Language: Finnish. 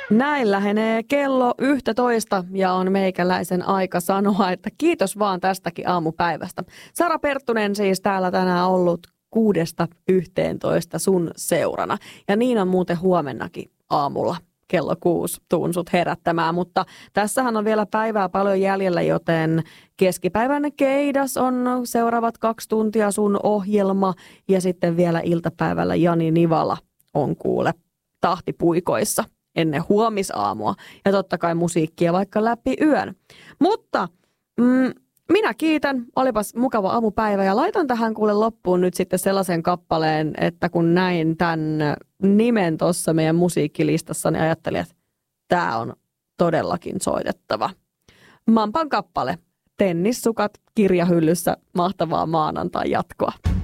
Näin lähenee kello 11 ja on meikäläisen aika sanoa, että kiitos vaan tästäkin aamupäivästä. Sara Perttunen siis täällä tänään ollut 6–11 sun seurana. Ja niin on muuten huomennakin aamulla kello 6 tuun sut herättämään, mutta tässähän on vielä päivää paljon jäljellä, joten keskipäivän keidas on seuraavat 2 tuntia sun ohjelma ja sitten vielä iltapäivällä Jani Nivala on kuule tahtipuikoissa ennen huomisaamua ja totta kai musiikkia vaikka läpi yön. Mutta minä kiitän, olipas mukava aamupäivä ja laitan tähän kuule loppuun nyt sitten sellaisen kappaleen, että kun näin tämän nimen tuossa meidän musiikkilistassa, niin ajattelin, että tämä on todellakin soitettava. Mampan kappale, Tennissukat kirjahyllyssä, mahtavaa maanantai jatkoa.